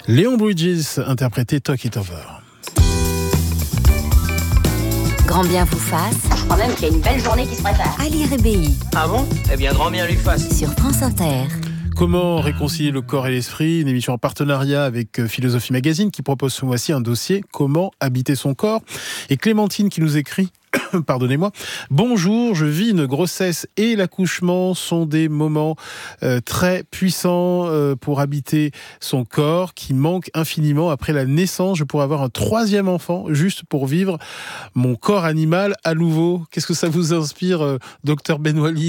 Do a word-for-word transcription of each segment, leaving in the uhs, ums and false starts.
Léon Bridges interprétait Talk It Over. Grand bien vous fasse. Je crois même qu'il y a une belle journée qui se prépare. Ali Rébéi. Ah bon ? Eh bien, grand bien lui fasse. Sur France Inter. Comment réconcilier le corps et l'esprit ? Une émission en partenariat avec Philosophie Magazine qui propose ce mois-ci un dossier « Comment habiter son corps ?» Et Clémentine qui nous écrit pardonnez-moi. Bonjour, je vis une grossesse et l'accouchement sont des moments euh, très puissants euh, pour habiter son corps qui manque infiniment. Après la naissance, je pourrais avoir un troisième enfant juste pour vivre mon corps animal à nouveau. Qu'est-ce que ça vous inspire, euh, docteur Ben Walid ?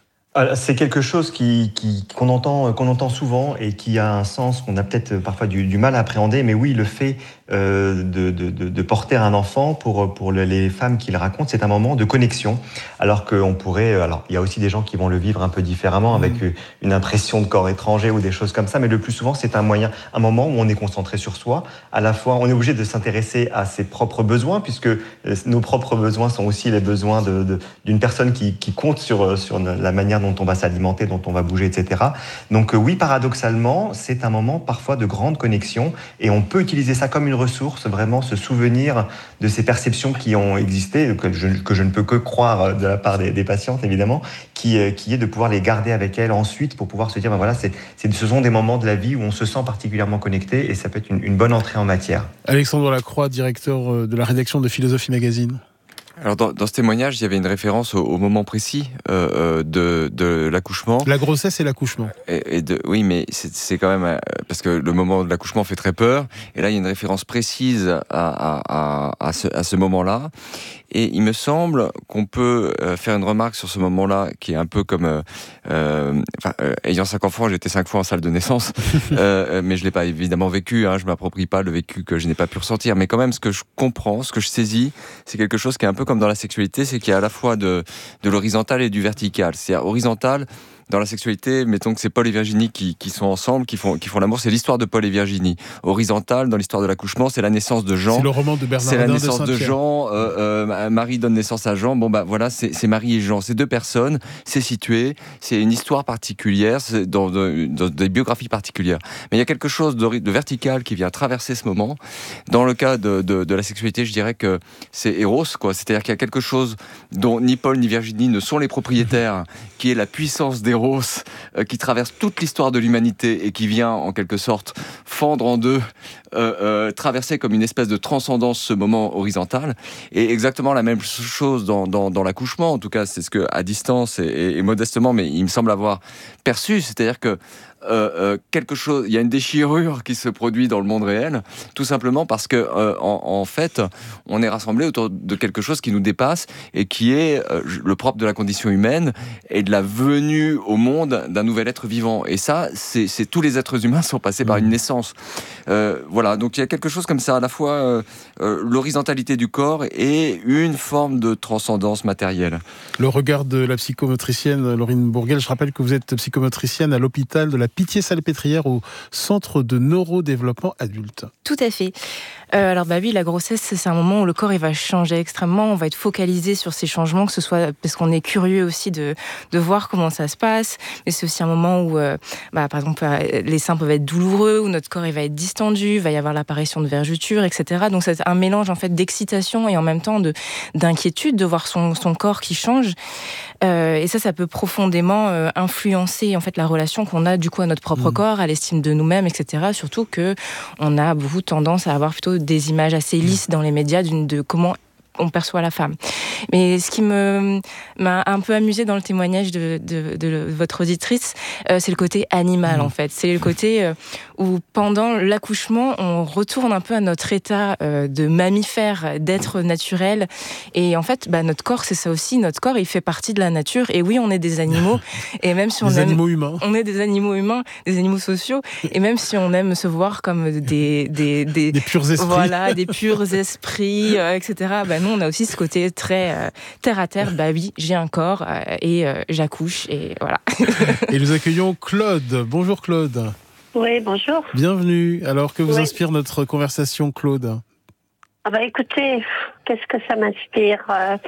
C'est quelque chose qui, qui, qu'on entend, qu'on entend souvent et qui a un sens qu'on a peut-être parfois du, du mal à appréhender. Mais oui, le fait euh, de, de, de porter un enfant, pour, pour les femmes qui le racontent, c'est un moment de connexion. Alors qu'on pourrait... Alors, il y a aussi des gens qui vont le vivre un peu différemment, avec une impression de corps étranger ou des choses comme ça. Mais le plus souvent, c'est un moyen, un moment où on est concentré sur soi. À la fois, on est obligé de s'intéresser à ses propres besoins, puisque nos propres besoins sont aussi les besoins de, de, d'une personne qui, qui compte sur, sur la manière dont on va s'alimenter, dont on va bouger, et cetera. Donc euh, oui, paradoxalement, c'est un moment parfois de grande connexion et on peut utiliser ça comme une ressource, vraiment se souvenir de ces perceptions qui ont existé, que je, que je ne peux que croire de la part des, des patientes, évidemment, qui, euh, qui est de pouvoir les garder avec elles ensuite pour pouvoir se dire, ben voilà, c'est, c'est, ce sont des moments de la vie où on se sent particulièrement connecté et ça peut être une, une bonne entrée en matière. Alexandre Lacroix, directeur de la rédaction de Philosophie Magazine. Alors dans, dans ce témoignage, il y avait une référence au, au moment précis euh, de, de l'accouchement. La grossesse et l'accouchement. Et, et de, oui, mais c'est, c'est quand même... Parce que le moment de l'accouchement fait très peur. Et là, il y a une référence précise à, à, à, à, ce, à ce moment-là. Et il me semble qu'on peut faire une remarque sur ce moment-là, qui est un peu comme... Euh, euh, enfin, euh, ayant cinq enfants, j'ai été cinq fois en salle de naissance. euh, mais je ne l'ai pas évidemment vécu. Hein, je ne m'approprie pas le vécu que je n'ai pas pu ressentir. Mais quand même, ce que je comprends, ce que je saisis, c'est quelque chose qui est un peu comme dans la sexualité, c'est qu'il y a à la fois de, de l'horizontal et du vertical. C'est-à-dire horizontal, dans la sexualité, mettons que c'est Paul et Virginie qui, qui sont ensemble, qui font, qui font l'amour, c'est l'histoire de Paul et Virginie. Horizontal, dans l'histoire de l'accouchement, c'est la naissance de Jean. C'est le roman de Bernardin C'est la naissance de, de Jean, euh, euh, Marie donne naissance à Jean, bon bah voilà, c'est, c'est Marie et Jean, c'est deux personnes, c'est situé, c'est une histoire particulière, c'est dans, dans, dans des biographies particulières. Mais il y a quelque chose de, de vertical qui vient traverser ce moment. Dans le cas de, de, de la sexualité, je dirais que c'est Eros, quoi. C'est-à-dire qu'il y a quelque chose dont ni Paul ni Virginie ne sont les propriétaires, qui est la puissance d'Eros, euh, qui traverse toute l'histoire de l'humanité et qui vient en quelque sorte fendre en deux, euh, euh, traverser comme une espèce de transcendance ce moment horizontal. Et exactement la même chose dans, dans, dans l'accouchement, en tout cas c'est ce que à distance et, et, et modestement, mais il me semble avoir perçu, c'est-à-dire que Euh, euh, quelque chose, il y a une déchirure qui se produit dans le monde réel, tout simplement parce que euh, en, en fait, on est rassemblés autour de quelque chose qui nous dépasse et qui est euh, le propre de la condition humaine et de la venue au monde d'un nouvel être vivant. Et ça, c'est, c'est tous les êtres humains sont passés par une naissance. Euh, voilà, donc il y a quelque chose comme ça, à la fois euh, euh, l'horizontalité du corps et une forme de transcendance matérielle. Le regard de la psychomotricienne Laurine Bourguel, je rappelle que vous êtes psychomotricienne à l'hôpital de la Pitié-Salpêtrière au Centre de neurodéveloppement adulte. Tout à fait. Euh, alors bah oui, la grossesse, c'est un moment où le corps il va changer extrêmement. On va être focalisé sur ces changements, que ce soit parce qu'on est curieux aussi de de voir comment ça se passe. Mais c'est aussi un moment où, euh, bah, par exemple, les seins peuvent être douloureux, où notre corps il va être distendu, il va y avoir l'apparition de vergetures, et cetera. Donc c'est un mélange en fait d'excitation et en même temps de d'inquiétude de voir son son corps qui change. Euh, et ça, ça peut profondément euh, influencer en fait la relation qu'on a du coup à notre propre mmh. corps, à l'estime de nous-mêmes, et cetera. Surtout que on a beaucoup tendance à avoir plutôt des images assez lisses dans les médias d'une, de comment on perçoit la femme. Mais ce qui me m'a un peu amusé dans le témoignage de, de, de votre auditrice, euh, c'est le côté animal, en fait. C'est le côté euh, où, pendant l'accouchement, on retourne un peu à notre état euh, de mammifère, d'être naturel. Et en fait, bah, notre corps, c'est ça aussi. Notre corps, il fait partie de la nature. Et oui, on est des animaux. Et même si on des aime, animaux humains. On est des animaux humains, des animaux sociaux. Et même si on aime se voir comme des... Des, des, des purs esprits. Voilà, des purs esprits, euh, et cetera. Bah, nous, on a aussi ce côté très euh, terre à terre. Bah oui, j'ai un corps euh, et euh, j'accouche et voilà. Et nous accueillons Claude. Bonjour Claude. Oui, bonjour. Bienvenue. Alors, que vous oui. inspire notre conversation, Claude ? Ah bah écoutez, qu'est-ce que ça m'inspire ? euh,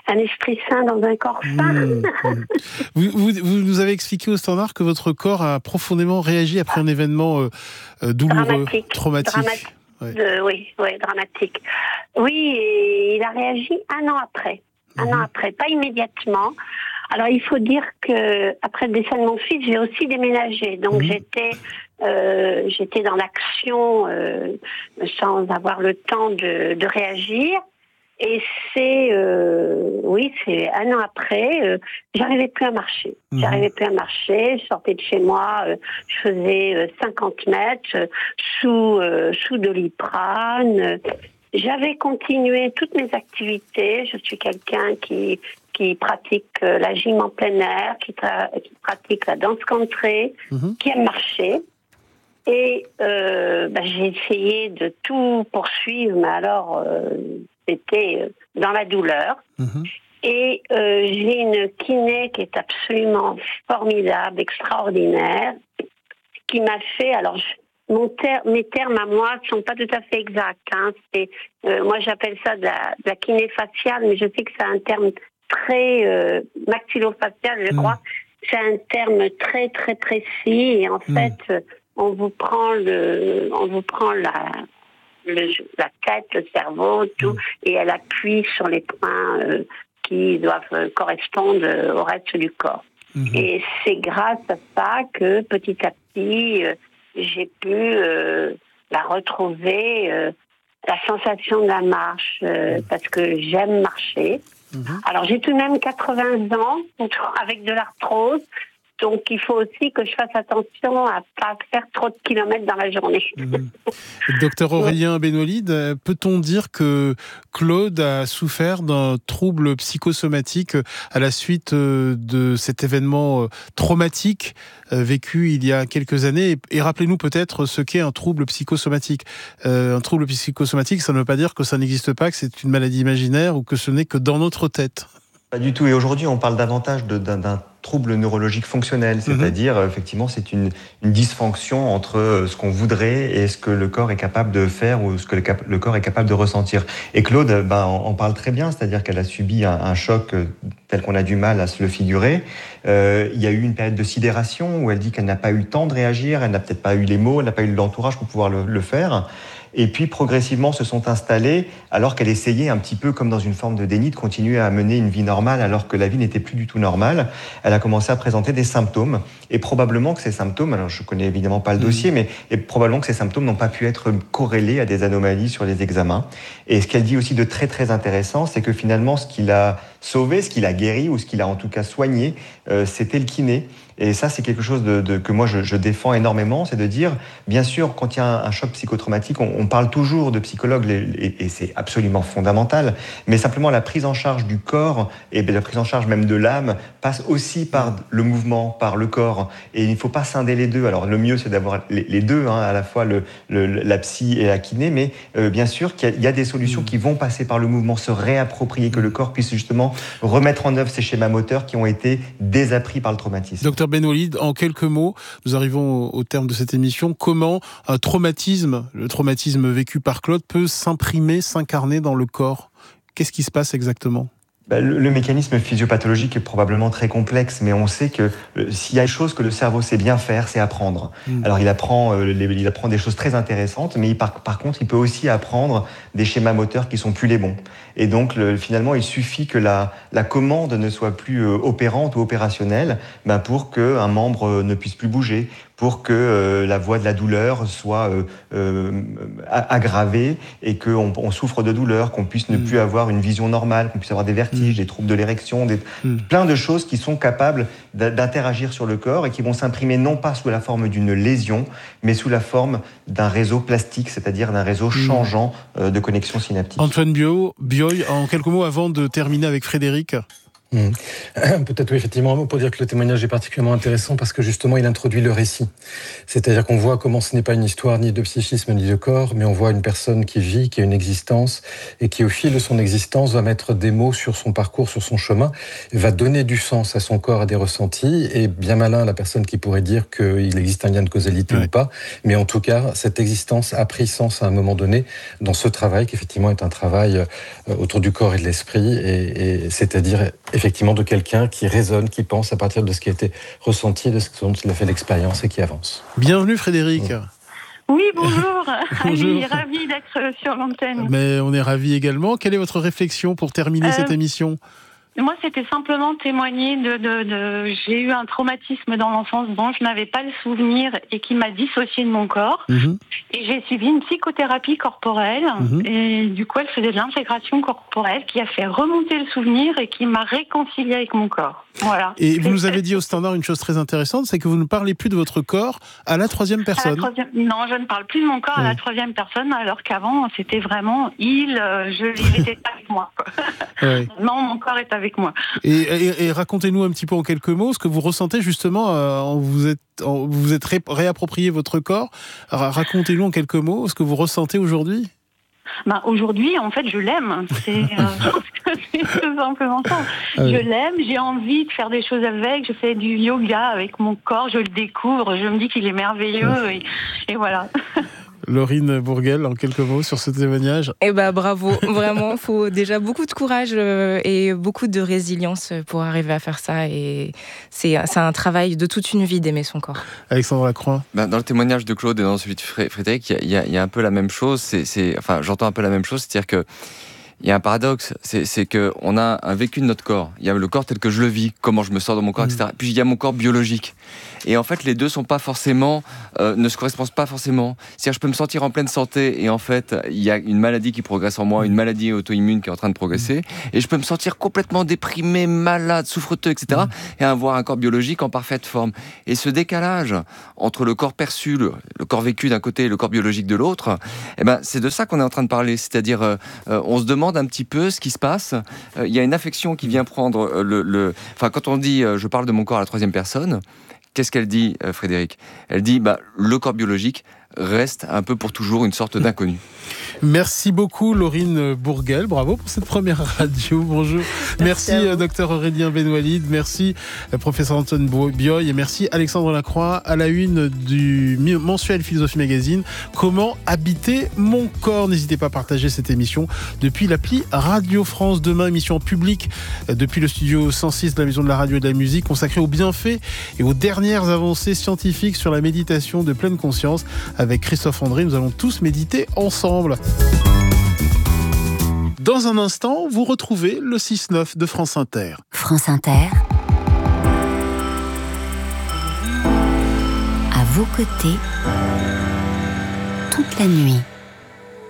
un esprit sain dans un corps sain. Mmh, mmh. Vous, vous, vous nous avez expliqué au standard que votre corps a profondément réagi après un événement euh, euh, douloureux, dramatique, traumatique. Dramatique. Ouais. De, oui, oui, dramatique. Oui, et il a réagi un an après. Un mmh. an après, pas immédiatement. Alors, il faut dire que après le décès de mon fils, j'ai aussi déménagé. Donc, mmh. j'étais, euh, j'étais dans l'action euh, sans avoir le temps de, de réagir. Et c'est, euh, oui, c'est un an après, euh, j'arrivais plus à marcher. Mmh. J'arrivais plus à marcher. Je sortais de chez moi, euh, je faisais euh, cinquante mètres euh, sous euh, sous Doliprane. J'avais continué toutes mes activités. Je suis quelqu'un qui qui pratique euh, la gym en plein air, qui, tra- qui pratique la danse country, mmh. qui aime marcher. Et euh, bah, j'ai essayé de tout poursuivre, mais alors euh, c'était dans la douleur. Mmh. Et euh, j'ai une kiné qui est absolument formidable, extraordinaire, qui m'a fait... Alors, je, mon ter- mes termes à moi ne sont pas tout à fait exacts. Hein, c'est, euh, moi, j'appelle ça de la, de la kiné faciale, mais je sais que c'est un terme très euh, maxillofacial, je mmh. crois. C'est un terme très, très précis. Et en mmh. fait... On vous prend le, on vous prend la, le, la tête, le cerveau, tout, mmh. et elle appuie sur les points euh, qui doivent correspondre au reste du corps. Mmh. Et c'est grâce à ça que petit à petit, euh, j'ai pu euh, la retrouver, euh, la sensation de la marche, euh, mmh. parce que j'aime marcher. Mmh. Alors j'ai tout de même quatre-vingts ans avec de l'arthrose. Donc, il faut aussi que je fasse attention à ne pas faire trop de kilomètres dans la journée. Mmh. Docteur Aurélien Benwalid, peut-on dire que Claude a souffert d'un trouble psychosomatique à la suite de cet événement traumatique vécu il y a quelques années ? Et rappelez-nous peut-être ce qu'est un trouble psychosomatique. Euh, un trouble psychosomatique, ça ne veut pas dire que ça n'existe pas, que c'est une maladie imaginaire ou que ce n'est que dans notre tête. Pas du tout. Et aujourd'hui, on parle davantage de, d'un, d'un trouble neurologique fonctionnel, c'est-à-dire, mmh. effectivement, c'est une, une dysfonction entre ce qu'on voudrait et ce que le corps est capable de faire ou ce que le, cap- le corps est capable de ressentir. Et Claude, ben, en, en parle très bien, c'est-à-dire qu'elle a subi un, un choc tel qu'on a du mal à se le figurer. Euh, il y a eu une période de sidération où elle dit qu'elle n'a pas eu le temps de réagir, elle n'a peut-être pas eu les mots, elle n'a pas eu l'entourage pour pouvoir le, le faire. Et puis, progressivement, se sont installés, alors qu'elle essayait un petit peu, comme dans une forme de déni, de continuer à mener une vie normale, alors que la vie n'était plus du tout normale. Elle a commencé à présenter des symptômes. Et probablement que ces symptômes, alors je connais évidemment pas le dossier, mmh. mais et probablement que ces symptômes n'ont pas pu être corrélés à des anomalies sur les examens. Et ce qu'elle dit aussi de très, très intéressant, c'est que finalement, ce qui l'a sauvé, ce qui l'a guéri, ou ce qui l'a en tout cas soigné, euh, c'était le kiné. Et ça, c'est quelque chose de, de, que moi, je, je défends énormément, c'est de dire, bien sûr, quand il y a un, un choc psychotraumatique, on, on parle toujours de psychologue, et, et c'est absolument fondamental, mais simplement la prise en charge du corps, et la prise en charge même de l'âme, passe aussi par le mouvement, par le corps, et il ne faut pas scinder les deux. Alors, le mieux, c'est d'avoir les, les deux, hein, à la fois le, le, la psy et la kiné, mais euh, bien sûr qu'il y a, il y a des solutions mmh. qui vont passer par le mouvement, se réapproprier, que le corps puisse justement remettre en œuvre ces schémas moteurs qui ont été désappris par le traumatisme. Docteur Benwalid, en quelques mots, nous arrivons au terme de cette émission. Comment un traumatisme, le traumatisme vécu par Claude, peut s'imprimer, s'incarner dans le corps ? Qu'est-ce qui se passe exactement ? Ben, le, le mécanisme physiopathologique est probablement très complexe, mais on sait que euh, s'il y a une chose que le cerveau sait bien faire, c'est apprendre. Mmh. Alors il apprend, euh, les, il apprend des choses très intéressantes, mais il, par, par contre, il peut aussi apprendre des schémas moteurs qui sont plus les bons. Et donc le, finalement, il suffit que la, la commande ne soit plus euh, opérante ou opérationnelle, ben, pour qu'un membre euh, ne puisse plus bouger, pour que euh, la voie de la douleur soit euh, euh, aggravée et qu'on on souffre de douleur, qu'on puisse ne mmh. plus avoir une vision normale, qu'on puisse avoir des vertiges, mmh. des troubles de l'érection, des, mmh. plein de choses qui sont capables d'interagir sur le corps et qui vont s'imprimer non pas sous la forme d'une lésion, mais sous la forme d'un réseau plastique, c'est-à-dire d'un réseau changeant euh, de connexion synaptique. Antoine Bio, Bioy, en quelques mots avant de terminer avec Frédéric. Mmh. Peut-être oui, effectivement un mot pour dire que le témoignage est particulièrement intéressant parce que justement il introduit le récit. C'est-à-dire qu'on voit comment ce n'est pas une histoire ni de psychisme ni de corps, mais on voit une personne qui vit, qui a une existence et qui au fil de son existence va mettre des mots sur son parcours, sur son chemin, va donner du sens à son corps, à des ressentis, et bien malin la personne qui pourrait dire qu'il existe un lien de causalité ouais. ou pas, mais en tout cas cette existence a pris sens à un moment donné dans ce travail qui effectivement est un travail autour du corps et de l'esprit, et, et c'est-à-dire effectivement de quelqu'un qui raisonne, qui pense à partir de ce qui a été ressenti, de ce dont il a fait l'expérience et qui avance. Bienvenue Frédéric. Mmh. Oui, bonjour. Bonjour. Ravi d'être sur l'antenne. Mais on est ravis également. Quelle est votre réflexion pour terminer euh, cette émission ? Moi, c'était simplement témoigner de, de, de... J'ai eu un traumatisme dans l'enfance dont je n'avais pas le souvenir et qui m'a dissocié de mon corps. Mmh. Et j'ai suivi une psychothérapie corporelle. Mmh. Et du coup, elle faisait de l'intégration corporelle qui a fait remonter le souvenir et qui m'a réconcilié avec mon corps. Voilà. Et vous nous avez dit au standard une chose très intéressante, c'est que vous ne parlez plus de votre corps à la troisième personne. À la troisième... Non, je ne parle plus de mon corps mmh. à la troisième personne, alors qu'avant, c'était vraiment il, je il était avec moi. Ouais. Non, mon corps est avec avec moi. Et, et, et racontez-nous un petit peu en quelques mots ce que vous ressentez justement euh, en vous êtes en, vous êtes ré, réapproprié votre corps. Racontez-nous en quelques mots ce que vous ressentez aujourd'hui. Ben, aujourd'hui, en fait, je l'aime. C'est, euh, c'est tout simplement ça. Ah oui. Je l'aime, j'ai envie de faire des choses avec. Je fais du yoga avec mon corps, je le découvre, je me dis qu'il est merveilleux et, et voilà. Laurine Bourguel, en quelques mots sur ce témoignage. Eh ben bravo, vraiment, il faut déjà beaucoup de courage et beaucoup de résilience pour arriver à faire ça. Et c'est, c'est un travail de toute une vie d'aimer son corps. Alexandre Lacroix. Ben, dans le témoignage de Claude et dans celui de Frédéric, il y, y, y a un peu la même chose. C'est, c'est, enfin, j'entends un peu la même chose, c'est-à-dire que il y a un paradoxe, c'est, c'est qu'on a un vécu de notre corps. Il y a le corps tel que je le vis, comment je me sens dans mon corps, mmh. et cetera. Puis il y a mon corps biologique. Et en fait, les deux sont pas forcément, euh, ne se correspondent pas forcément. C'est-à-dire, je peux me sentir en pleine santé et en fait, il y a une maladie qui progresse en moi, une maladie auto-immune qui est en train de progresser. Et je peux me sentir complètement déprimé, malade, souffreteux, et cetera. Et avoir un corps biologique en parfaite forme. Et ce décalage entre le corps perçu, le, le corps vécu d'un côté et le corps biologique de l'autre, eh ben, c'est de ça qu'on est en train de parler. C'est-à-dire, euh, on se demande un petit peu ce qui se passe. Il euh, y a une affection qui vient prendre le... le... Enfin, quand on dit euh, « je parle de mon corps à la troisième personne », qu'est-ce qu'elle dit, euh, Frédéric ? Elle dit bah, « le corps biologique reste un peu pour toujours une sorte d'inconnu ». Merci beaucoup Laurine Bourguel, bravo pour cette première radio, bonjour. Merci, merci docteur Aurélien Benoualid, merci professeur Antoine Bioy et merci Alexandre Lacroix à la une du mensuel Philosophie Magazine. Comment habiter mon corps ? N'hésitez pas à partager cette émission depuis l'appli Radio France. Demain, émission publique depuis le studio cent six de la Maison de la Radio et de la Musique consacrée aux bienfaits et aux dernières avancées scientifiques sur la méditation de pleine conscience. Avec Christophe André, nous allons tous méditer ensemble. Dans un instant, vous retrouvez le six neuf de France Inter. France Inter. À vos côtés, toute la nuit.